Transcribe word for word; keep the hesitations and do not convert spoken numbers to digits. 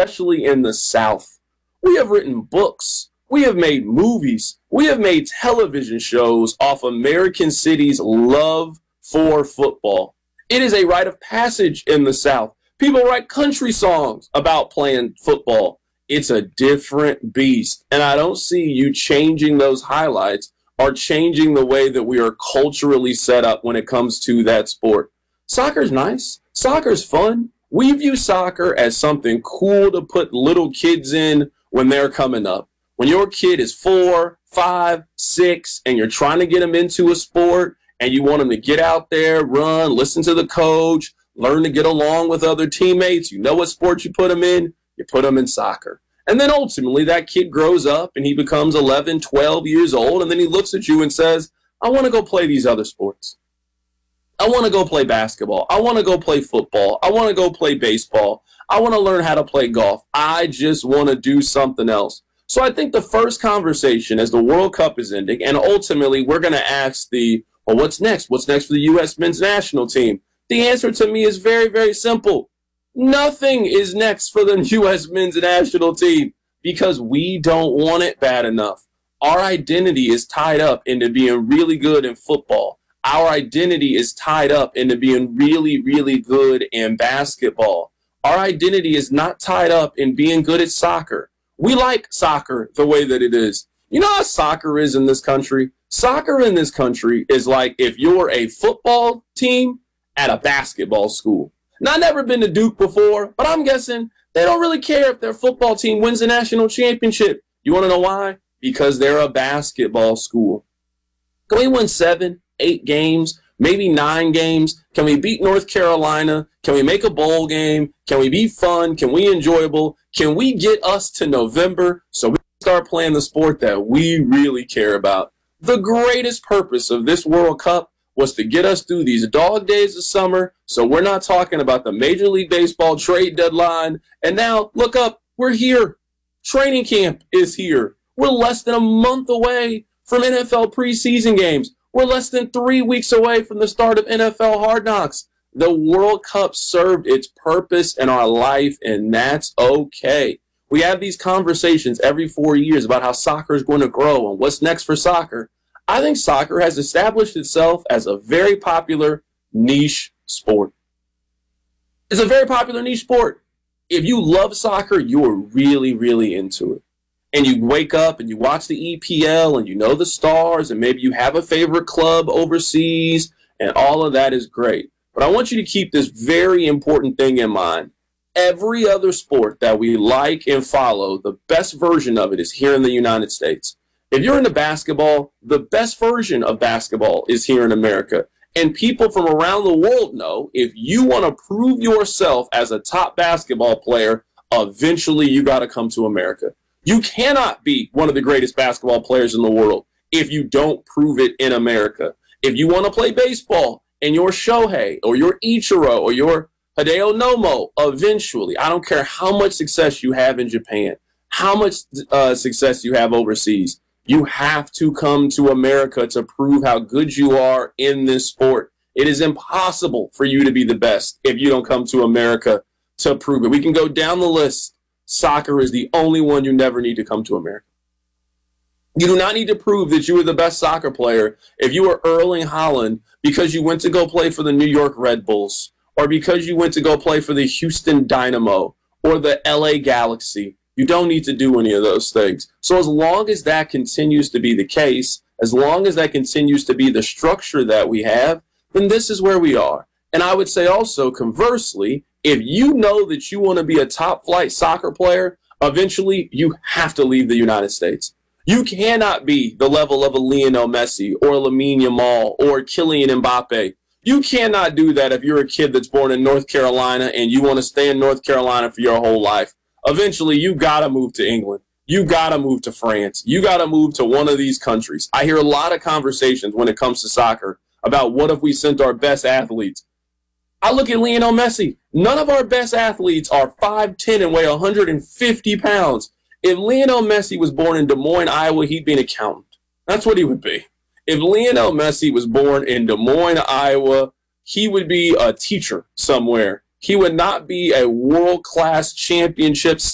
especially in the South. We have written books. We have made movies. We have made television shows off American cities' love for football. It is a rite of passage in the South. People write country songs about playing football. It's a different beast. And I don't see you changing those highlights or changing the way that we are culturally set up when it comes to that sport. Soccer's nice. Soccer's fun. We view soccer as something cool to put little kids in when they're coming up. When your kid is four, five, six, and you're trying to get them into a sport and you want them to get out there, run, listen to the coach, learn to get along with other teammates, you know what sport you put them in? You put them in soccer. And then ultimately that kid grows up and he becomes eleven, twelve years old, and then he looks at you and says, I want to go play these other sports. I want to go play basketball. I want to go play football. I want to go play baseball. I want to learn how to play golf. I just want to do something else. So I think the first conversation as the World Cup is ending, and ultimately we're going to ask the, well, what's next? What's next for the U S men's national team? The answer to me is very, very simple. Nothing is next for the U S men's national team because we don't want it bad enough. Our identity is tied up into being really good in football. Our identity is tied up into being really, really good in basketball. Our identity is not tied up in being good at soccer. We like soccer the way that it is. You know how soccer is in this country? Soccer in this country is like if you're a football team at a basketball school. Now, I've never been to Duke before, but I'm guessing they don't really care if their football team wins the national championship. You want to know why? Because they're a basketball school. Can we win seven, eight games, maybe nine games? Can we beat North Carolina? Can we make a bowl game? Can we be fun? Can we be enjoyable? Can we get us to November so we can start playing the sport that we really care about? The greatest purpose of this World Cup was to get us through these dog days of summer so we're not talking about the Major League Baseball trade deadline. And now, look up, we're here. Training camp is here. We're less than a month away from N F L preseason games. We're less than three weeks away from the start of N F L Hard Knocks. The World Cup served its purpose in our life, and that's okay. We have these conversations every four years about how soccer is going to grow and what's next for soccer. I think soccer has established itself as a very popular niche sport. It's a very popular niche sport. If you love soccer, you are really, really into it. And you wake up and you watch the E P L and you know the stars and maybe you have a favorite club overseas and all of that is great. But I want you to keep this very important thing in mind. Every other sport that we like and follow, the best version of it is here in the United States. If you're into basketball, the best version of basketball is here in America. And people from around the world know if you want to prove yourself as a top basketball player, eventually you got to come to America. You cannot be one of the greatest basketball players in the world if you don't prove it in America. If you want to play baseball and you're Shohei or you're Ichiro or you're Hideo Nomo, eventually, I don't care how much success you have in Japan, how much uh, success you have overseas, you have to come to America to prove how good you are in this sport. It is impossible for you to be the best if you don't come to America to prove it. We can go down the list. Soccer is the only one you never need to come to America. You do not need to prove that you were the best soccer player if you were Erling Haaland because you went to go play for the New York Red Bulls or because you went to go play for the Houston Dynamo or the L A Galaxy. You don't need to do any of those things. So as long as that continues to be the case, as long as that continues to be the structure that we have, then this is where we are. And I would say also, conversely, if you know that you want to be a top-flight soccer player, eventually you have to leave the United States. You cannot be the level of a Lionel Messi or Lamine Yamal or Kylian Mbappe. You cannot do that if you're a kid that's born in North Carolina and you want to stay in North Carolina for your whole life. Eventually, you got to move to England. You got to move to France. You got to move to one of these countries. I hear a lot of conversations when it comes to soccer about what if we sent our best athletes. I look at Lionel Messi. None of our best athletes are five ten and weigh one hundred fifty pounds. If Lionel Messi was born in Des Moines, Iowa, he'd be an accountant. That's what he would be. If Lionel Messi was born in Des Moines, Iowa, he would be a teacher somewhere. He would not be a world-class championship